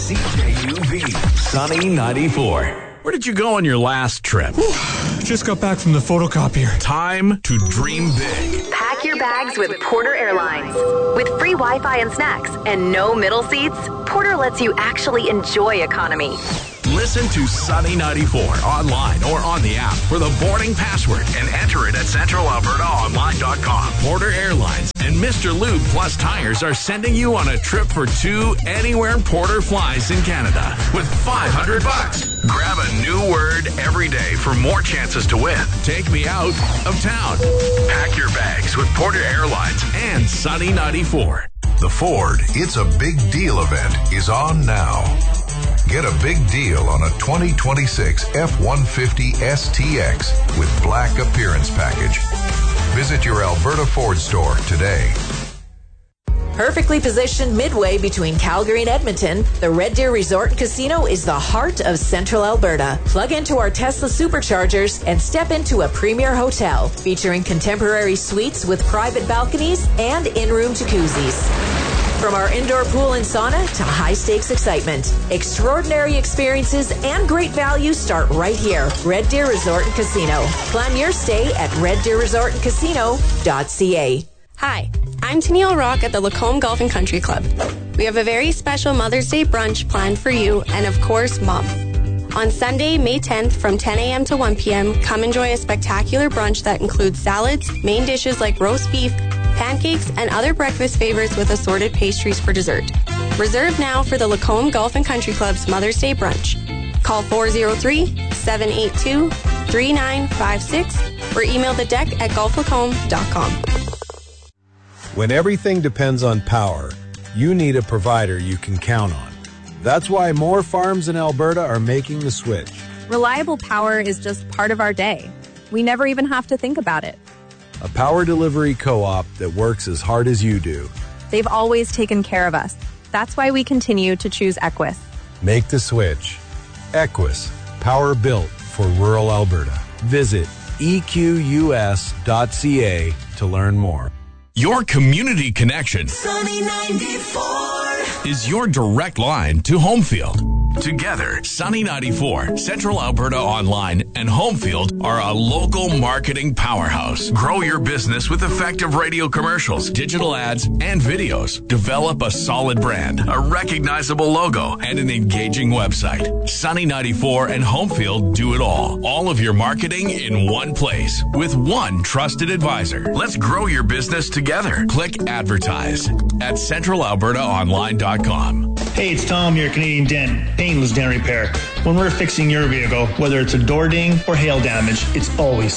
CJUV, Sunny 94. Where did you go on your last trip? Just got back from the photocopier. Time to dream big. Pack your bags with Porter Airlines. With free Wi-Fi and snacks and no middle seats, Porter lets you actually enjoy economy. Listen to Sunny 94 online or on the app for the boarding password and enter it at centralalbertaonline.com. Porter Airlines and Mr. Lube Plus Tires are sending you on a trip for two anywhere Porter flies in Canada with $500. Grab a new word every day for more chances to win. Take me out of town. Pack your bags with Porter Airlines and Sunny 94. The Ford It's a Big Deal event is on now. Get a big deal on a 2026 F-150 STX with black appearance package. Visit your Alberta Ford store today. Perfectly positioned midway between Calgary and Edmonton, the Red Deer Resort and Casino is the heart of Central Alberta. Plug into our Tesla superchargers and step into a premier hotel featuring contemporary suites with private balconies and in-room jacuzzis. From our indoor pool and sauna to high-stakes excitement, extraordinary experiences and great value start right here. Red Deer Resort and Casino. Plan your stay at reddeerresortandcasino.ca. Hi, I'm Tennille Rock at the Lacombe Golf and Country Club. We have a very special Mother's Day brunch planned for you and, of course, Mom. On Sunday, May 10th from 10 a.m. to 1 p.m., come enjoy a spectacular brunch that includes salads, main dishes like roast beef, pancakes, and other breakfast favorites with assorted pastries for dessert. Reserve now for the Lacombe Golf and Country Club's Mother's Day brunch. Call 403-782-3956 or email the deck at golflacombe.com. When everything depends on power, you need a provider you can count on. That's why more farms in Alberta are making the switch. Reliable power is just part of our day. We never even have to think about it. A power delivery co-op that works as hard as you do. They've always taken care of us. That's why we continue to choose Equus. Make the switch. Equus, power built for rural Alberta. Visit equs.ca to learn more. Your community connection Sunny 94 is your direct line to Homefield. Together, Sunny 94, Central Alberta Online, and Homefield are a local marketing powerhouse. Grow your business with effective radio commercials, digital ads, and videos. Develop a solid brand, a recognizable logo, and an engaging website. Sunny 94 and Homefield do it all. All of your marketing in one place with one trusted advisor. Let's grow your business together. Click advertise at centralalbertaonline.com. Hey, it's Tom, your Canadian Dent, painless dent repair. When we're fixing your vehicle, whether it's a door ding or hail damage, it's always